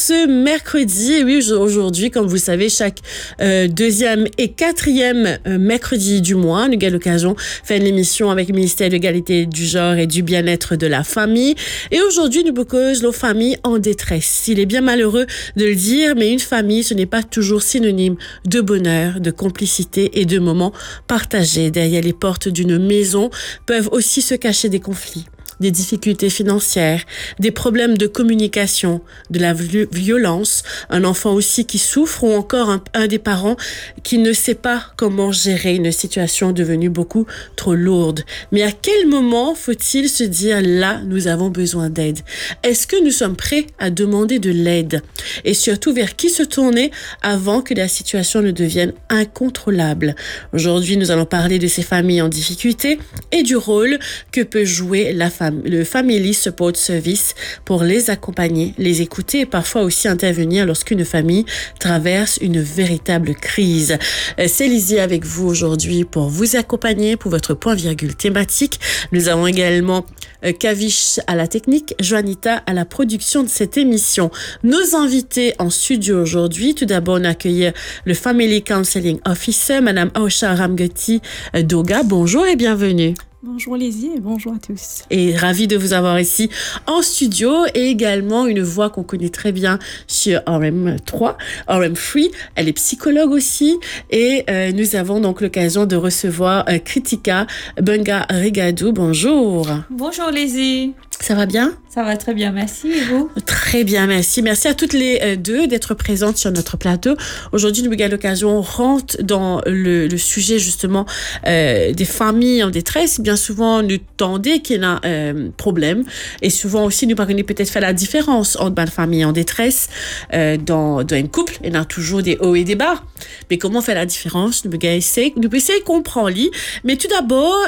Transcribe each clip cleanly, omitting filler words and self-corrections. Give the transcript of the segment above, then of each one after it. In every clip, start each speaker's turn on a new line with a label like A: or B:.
A: ce mercredi. Et oui, aujourd'hui, comme vous le savez, chaque deuxième et quatrième mercredi du mois, nous avons l'occasion de faire une émission avec le ministère de l'égalité du genre et du bien-être de la famille. Et aujourd'hui, nous proposons nos familles en détresse. Il est bien malheureux de le dire, mais une famille, ce n'est pas toujours synonyme de bonheur, de complicité et de moments partagés. Derrière les portes d'une maison peuvent aussi se cacher des conflits, des difficultés financières, des problèmes de communication, de la violence, un enfant aussi qui souffre ou encore un des parents qui ne sait pas comment gérer une situation devenue beaucoup trop lourde. Mais à quel moment faut-il se dire là, nous avons besoin d'aide? Est-ce que nous sommes prêts à demander de l'aide? Et surtout, vers qui se tourner avant que la situation ne devienne incontrôlable? Aujourd'hui, nous allons parler de ces familles en difficulté et du rôle que peut jouer le Family Support Service pour les accompagner, les écouter et parfois aussi intervenir lorsqu'une famille traverse une véritable crise. C'est Lizzie avec vous aujourd'hui pour vous accompagner pour votre point-virgule thématique. Nous avons également Kavish à la technique, Joanita à la production de cette émission. Nos invités en studio aujourd'hui, tout d'abord on accueille le Family Counseling Officer, Madame Ausha Ramgoti Doga. Bonjour et bienvenue.
B: Bonjour Lizzie et bonjour à tous.
A: Et ravi de vous avoir ici en studio et également une voix qu'on connaît très bien sur RM3, RM3. Elle est psychologue aussi et nous avons donc l'occasion de recevoir Kritika Bunga Rigadou. Bonjour.
C: Bonjour Lizzie.
A: Ça va bien?
C: Ça va très bien, merci. Et vous?
A: Très bien, merci. Merci à toutes les deux d'être présentes sur notre plateau. Aujourd'hui, nous avons l'occasion, on rentre dans le sujet justement des familles en détresse. Bien souvent, nous tendez qu'il y a un problème et souvent aussi, nous parvenons peut-être faire la différence entre une famille en détresse dans un couple. Il y a toujours des hauts et des bas. Mais comment faire la différence? Nous pouvons essayer de comprendre. Mais tout d'abord,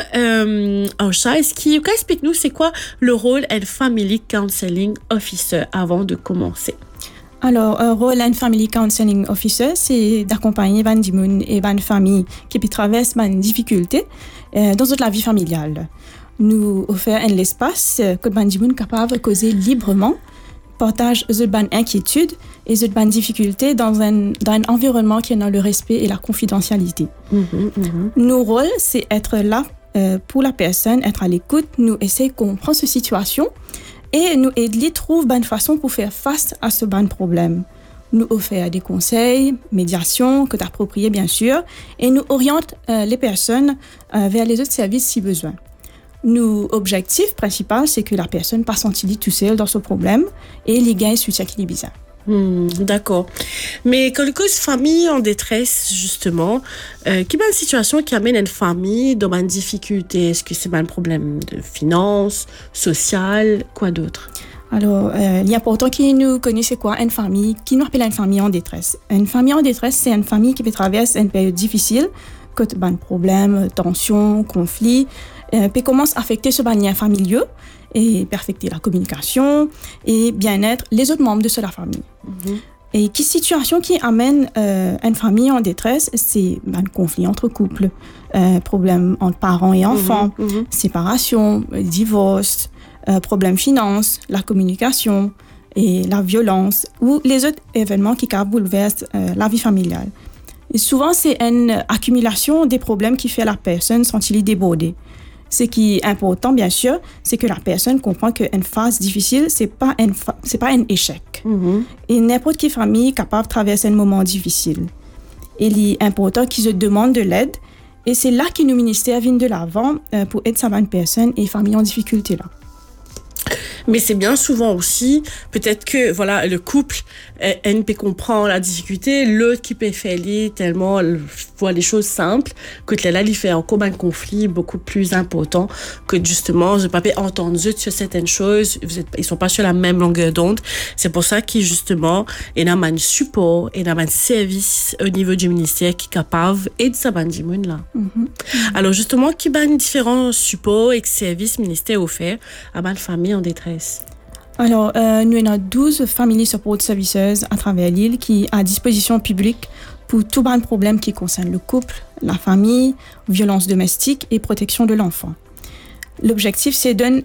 A: Ausha, explique-nous c'est quoi le rôle d'un Family Counseling Officer avant de commencer?
B: Alors, un rôle d'un Family Counseling Officer, c'est d'accompagner les gens et les familles qui traversent des difficultés dans la vie familiale. Nous offrons un espace que les gens sont capables de causer librement, partager leurs inquiétudes et leurs difficultés dans un environnement qui est dans le respect et la confidentialité. Nos rôles, c'est être là pour la personne, être à l'écoute, nous essayer de comprendre cette situation et nous aider à trouver une façon pour faire face à ce problème. Nous offrons des conseils, médiation, que appropriées bien sûr, et nous orientons les personnes vers les autres services si besoin. Notre objectif principal, c'est que la personne ne pas sentir tout seule dans ce problème et les gagne soutien qui est bizarre.
A: D'accord. Mais quand le cause famille en détresse, justement, qui est une situation qui amène une famille dans une difficulté? Est-ce que c'est un problème de finances, social, quoi d'autre?
B: Alors, il est important que nous connaissions quoi une famille, qui nous appelle une famille en détresse. Une famille en détresse, c'est une famille qui peut traverser une période difficile, que des problèmes, tensions, conflits, peut commencer à affecter ce lien familial et affecter la communication et bien-être les autres membres de la famille. Et qui situation qui amène une famille en détresse, c'est un conflit entre couples, problème entre parents et enfants, séparation, divorce, problème finance, la communication et la violence ou les autres événements qui bouleversent la vie familiale. Et souvent, c'est une accumulation des problèmes qui fait la personne sentir débordée. Ce qui est important, bien sûr, c'est que la personne comprend qu'une phase difficile, c'est pas un échec. Et n'importe quelle famille est capable de traverser un moment difficile. Il est important qu'ils se demandent de l'aide. Et c'est là que nos ministères viennent de l'avant pour aider certaines personnes et familles en difficulté là.
A: Mais c'est bien souvent aussi, peut-être que voilà, le couple, elle peut comprendre la difficulté, l'autre qui peut faire tellement voit les choses simples, que là, il fait encore un conflit beaucoup plus important que justement, je ne peux pas entendre sur certaines choses, ils sont pas sur la même longueur d'onde. C'est pour ça qu'il justement, il y a un support, il y a un service au niveau du ministère qui est capable d'aider ça là. Alors justement, qui a différents supports et services ministère offerts à ma famille en détresse?
B: Alors, nous avons 12 Family Support Services à travers l'île qui sont à disposition publique pour tout un problème qui concerne le couple, la famille, violence domestique et protection de l'enfant. L'objectif, c'est de donner